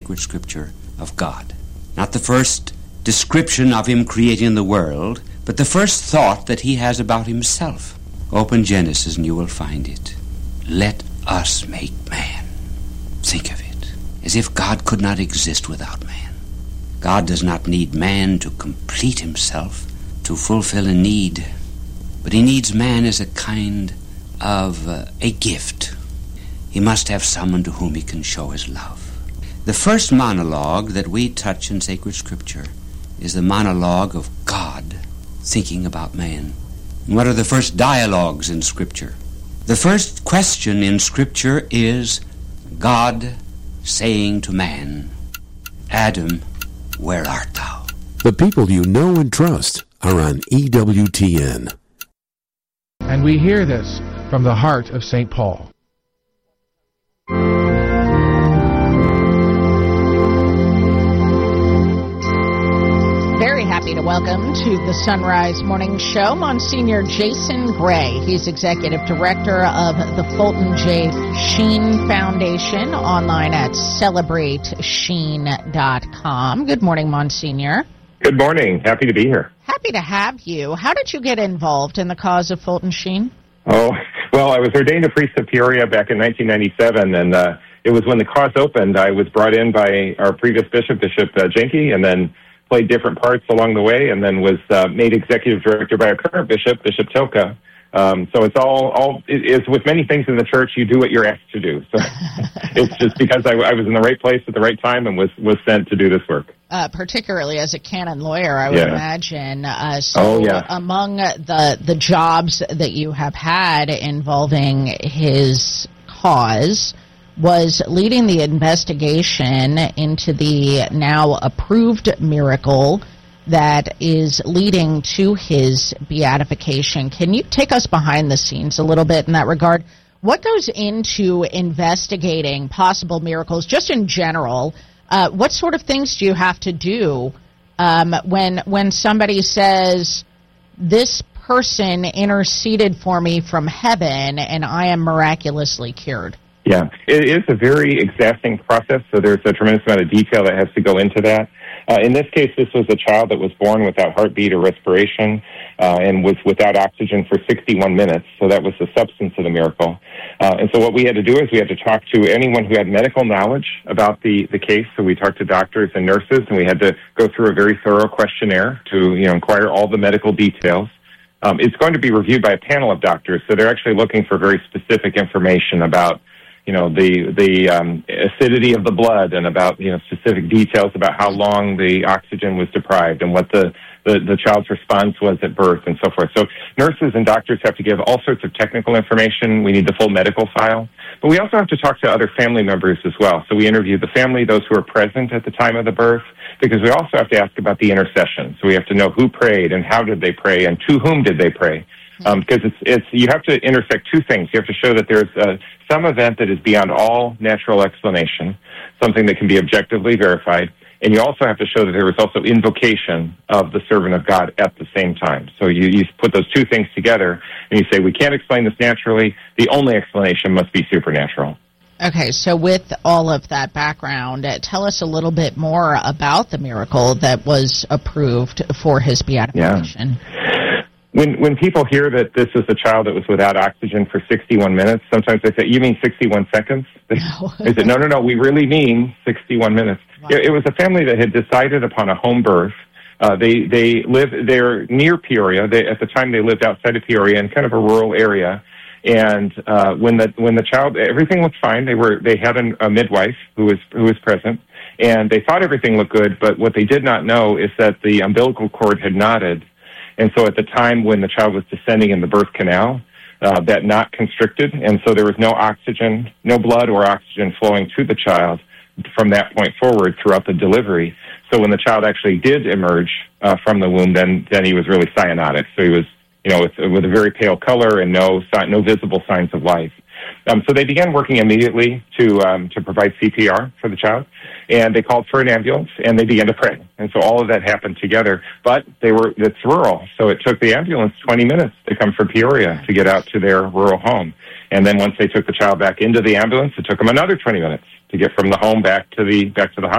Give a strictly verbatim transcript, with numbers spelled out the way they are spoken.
sacred scripture of God. Not the first description of him creating the world, but the first thought that he has about himself. Open Genesis and you will find it. Let us make man. Think of it. As if God could not exist without man. God does not need man to complete himself, to fulfill a need, but he needs man as a kind of uh, a gift. He must have someone to whom he can show his love. The first monologue that we touch in sacred scripture is the monologue of God thinking about man. And what are the first dialogues in scripture? The first question in scripture is God saying to man, Adam, where art thou? The people you know and trust are on E W T N. And we hear this from the heart of Saint Paul. Very happy to welcome to the Sunrise Morning Show Monsignor Jason Gray. He's Executive Director of the Fulton J. Sheen Foundation, online at celebrate sheen dot com. Good morning, Monsignor. Good morning. Happy to be here. Happy to have you. How did you get involved in the cause of Fulton Sheen? Oh, well, I was ordained a priest of Peoria back in nineteen ninety-seven, and uh, it was when the cause opened. I was brought in by our previous bishop, Bishop uh, Jenke, and then played different parts along the way, and then was uh, made executive director by our current bishop, Bishop Tilka. Um, so it's all, all it is with many things in the church, you do what you're asked to do. So it's just because I, I was in the right place at the right time and was, was sent to do this work. Uh, particularly as a canon lawyer, I would yeah. imagine. Uh, so oh, yeah. among the, the jobs that you have had involving his cause was leading the investigation into the now approved miracle that is leading to his beatification. Can you take us behind the scenes a little bit in that regard? What goes into investigating possible miracles, just in general? Uh, what sort of things do you have to do um, when when somebody says, this person interceded for me from heaven and I am miraculously cured? Yeah, it is a very exacting process, so there's a tremendous amount of detail that has to go into that. Uh, in this case, this was a child that was born without heartbeat or respiration uh, and was without oxygen for sixty-one minutes, so that was the substance of the miracle. Uh, and so what we had to do is we had to talk to anyone who had medical knowledge about the, the case, so we talked to doctors and nurses, and we had to go through a very thorough questionnaire to you know inquire all the medical details. Um, it's going to be reviewed by a panel of doctors, so they're actually looking for very specific information about you know, the the um, acidity of the blood and about, you know, specific details about how long the oxygen was deprived and what the, the, the child's response was at birth and so forth. So nurses and doctors have to give all sorts of technical information. We need the full medical file. But we also have to talk to other family members as well. So we interview the family, those who are present at the time of the birth, because we also have to ask about the intercession. So we have to know who prayed and how did they pray and to whom did they pray. Um, because it's, it's, you have to intersect two things. You have to show that there's uh, some event that is beyond all natural explanation, something that can be objectively verified, and you also have to show that there was also invocation of the servant of God at the same time. So you, you put those two things together, and you say, we can't explain this naturally. The only explanation must be supernatural. Okay, so with all of that background, uh, tell us a little bit more about the miracle that was approved for his beatification. Yeah. When when people hear that this is a child that was without oxygen for sixty-one minutes, sometimes they say, you mean sixty-one seconds? No. They said, no, no, no, we really mean sixty-one minutes. Wow. It, it was a family that had decided upon a home birth. Uh, they they live, they're near Peoria. They, at the time, they lived outside of Peoria in kind of a rural area. And uh, when the when the child, everything looked fine. They were they had a, a midwife who was who was present, and they thought everything looked good. But what they did not know is that the umbilical cord had knotted. And so at the time when the child was descending in the birth canal, uh, that knot constricted, and so there was no oxygen, no blood or oxygen flowing to the child from that point forward throughout the delivery. So when the child actually did emerge uh, from the womb, then then he was really cyanotic. So he was, you know, with, with a very pale color and no no visible signs of life. Um, so they began working immediately to um, to provide C P R for the child, and they called for an ambulance, and they began to pray. And so all of that happened together. But they were it's rural, so it took the ambulance twenty minutes to come from Peoria to get out to their rural home. And then once they took the child back into the ambulance, it took them another twenty minutes to get from the home back to the back to the hospital.